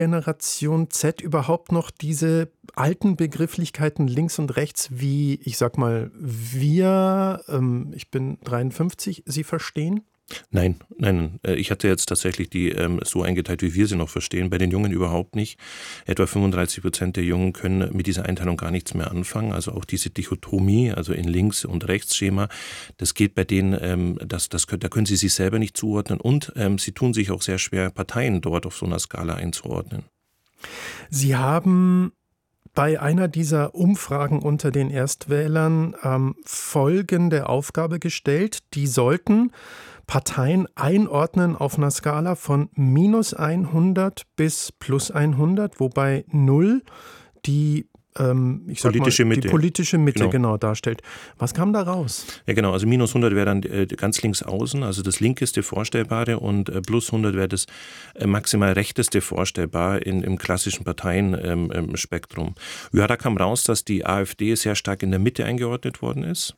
Generation Z überhaupt noch diese alten Begrifflichkeiten links und rechts, wie, ich sag mal, wir, ich bin 53, Sie verstehen? Nein, nein, ich hatte jetzt tatsächlich die so eingeteilt, wie wir sie noch verstehen, bei den Jungen überhaupt nicht. Etwa 35% der Jungen können mit dieser Einteilung gar nichts mehr anfangen, also auch diese Dichotomie, also in Links- und Rechtsschema, das geht bei denen, da können sie sich selber nicht zuordnen und sie tun sich auch sehr schwer, Parteien dort auf so einer Skala einzuordnen. Sie haben bei einer dieser Umfragen unter den Erstwählern folgende Aufgabe gestellt. Die sollten Parteien einordnen auf einer Skala von -100 bis +100, wobei 0 die Politische Mitte. Die politische Mitte Genau. darstellt. Was kam da raus? Ja genau, also -100 wäre dann ganz links außen, also das linkeste Vorstellbare und +100 wäre das maximal rechteste Vorstellbar im klassischen Parteienspektrum. Ja, da kam raus, dass die AfD sehr stark in der Mitte eingeordnet worden ist.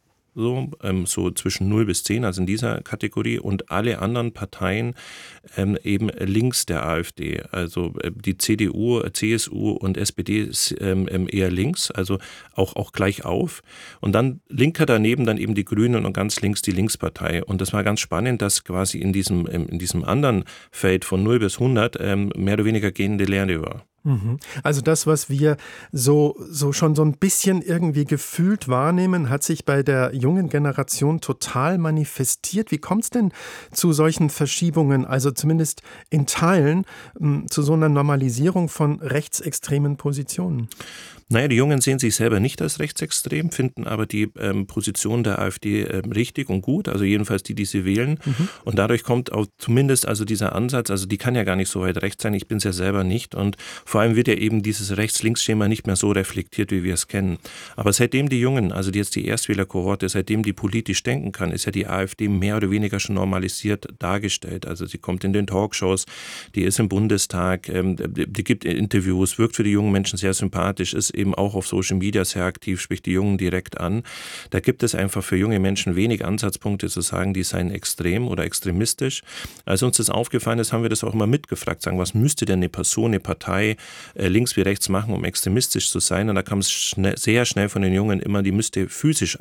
So zwischen 0 bis 10, also in dieser Kategorie, und alle anderen Parteien eben links der AfD, also die CDU, CSU und SPD eher links, also auch gleich auf. Und dann linker daneben dann eben die Grünen und ganz links die Linkspartei. Und das war ganz spannend, dass quasi in diesem anderen Feld von 0 bis 100 mehr oder weniger gehende Lehre war. Also das, was wir so schon so ein bisschen irgendwie gefühlt wahrnehmen, hat sich bei der jungen Generation total manifestiert. Wie kommt es denn zu solchen Verschiebungen, also zumindest in Teilen, zu so einer Normalisierung von rechtsextremen Positionen? Naja, die Jungen sehen sich selber nicht als rechtsextrem, finden aber die Position der AfD richtig und gut, also jedenfalls die sie wählen. Und dadurch kommt auch zumindest also dieser Ansatz, also die kann ja gar nicht so weit rechts sein, ich bin es ja selber nicht. Und vor allem wird ja eben dieses Rechts-Links-Schema nicht mehr so reflektiert, wie wir es kennen. Aber seitdem die Jungen, also jetzt die Erstwählerkohorte, seitdem die politisch denken kann, ist ja die AfD mehr oder weniger schon normalisiert dargestellt. Also sie kommt in den Talkshows, die ist im Bundestag, die gibt Interviews, wirkt für die jungen Menschen sehr sympathisch, ist eben auch auf Social Media sehr aktiv, spricht die Jungen direkt an. Da gibt es einfach für junge Menschen wenig Ansatzpunkte zu sagen, die seien extrem oder extremistisch. Als uns das aufgefallen ist, haben wir das auch immer mitgefragt, sagen, was müsste denn eine Person, eine Partei links wie rechts machen, um extremistisch zu sein? Und da kam es sehr schnell von den Jungen immer, die müsste physisch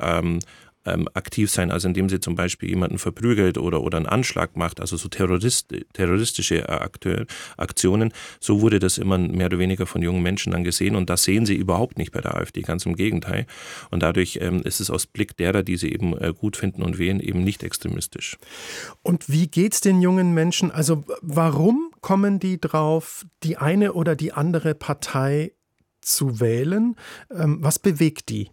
aktiv sein, also indem sie zum Beispiel jemanden verprügelt oder einen Anschlag macht, also so terroristische Aktionen. So wurde das immer mehr oder weniger von jungen Menschen dann gesehen und das sehen sie überhaupt nicht bei der AfD, ganz im Gegenteil. Und dadurch ist es aus Blick derer, die sie eben gut finden und wählen, eben nicht extremistisch. Und wie geht's den jungen Menschen? Also warum kommen die drauf, die eine oder die andere Partei zu wählen? Was bewegt die?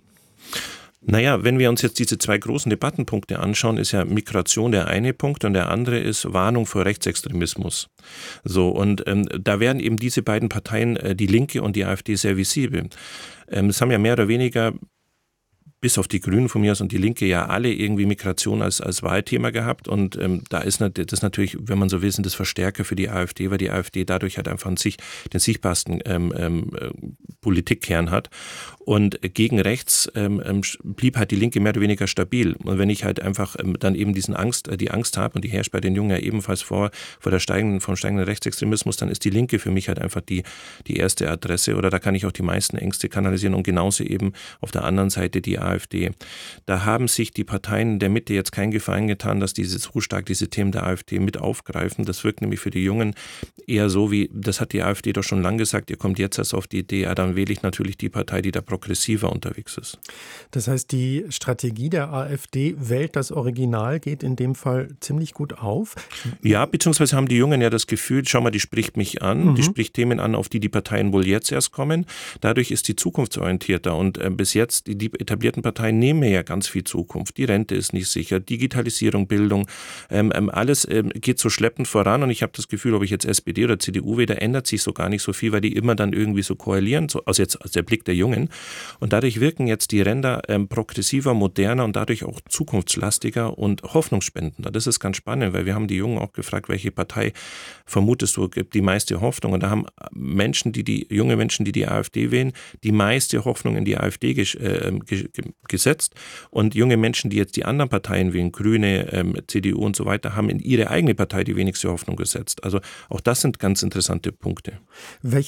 Naja, wenn wir uns jetzt diese zwei großen Debattenpunkte anschauen, ist ja Migration der eine Punkt und der andere ist Warnung vor Rechtsextremismus. So, und da werden eben diese beiden Parteien, die Linke und die AfD, sehr visibel. Es haben ja mehr oder weniger, bis auf die Grünen von mir aus und die Linke, ja alle irgendwie Migration als Wahlthema gehabt. Und da ist das natürlich, wenn man so will, sind das Verstärker für die AfD, weil die AfD dadurch halt einfach den sichtbarsten Politikkern hat. Und gegen rechts blieb halt die Linke mehr oder weniger stabil. Und wenn ich halt einfach dann eben die Angst habe, und die herrscht bei den Jungen ja ebenfalls vom steigenden Rechtsextremismus, dann ist die Linke für mich halt einfach die erste Adresse, oder da kann ich auch die meisten Ängste kanalisieren, und genauso eben auf der anderen Seite die AfD. Da haben sich die Parteien der Mitte jetzt keinen Gefallen getan, dass so stark diese Themen der AfD mit aufgreifen. Das wirkt nämlich für die Jungen eher so wie, das hat die AfD doch schon lange gesagt, ihr kommt jetzt erst auf die Idee, dann wähle ich natürlich die Partei, die da progressiver unterwegs ist. Das heißt, die Strategie der AfD, wählt das Original, geht in dem Fall ziemlich gut auf? Ja, beziehungsweise haben die Jungen ja das Gefühl, schau mal, die spricht mich an, die spricht Themen an, auf die Parteien wohl jetzt erst kommen. Dadurch ist die zukunftsorientierter, und bis jetzt, die etablierten Parteien nehmen ja ganz viel Zukunft. Die Rente ist nicht sicher, Digitalisierung, Bildung, alles geht so schleppend voran, und ich habe das Gefühl, ob ich jetzt SPD oder CDU wähle, da ändert sich so gar nicht so viel, weil die immer dann irgendwie so koalieren, so aus der Blick der Jungen. Und dadurch wirken jetzt die Ränder progressiver, moderner und dadurch auch zukunftslastiger und hoffnungsspendender. Das ist ganz spannend, weil wir haben die Jungen auch gefragt, welche Partei vermutest du gibt die meiste Hoffnung. Und da haben junge Menschen, die AfD wählen, die meiste Hoffnung in die AfD gesetzt. Und junge Menschen, die jetzt die anderen Parteien wählen, Grüne, CDU und so weiter, haben in ihre eigene Partei die wenigste Hoffnung gesetzt. Also auch das sind ganz interessante Punkte.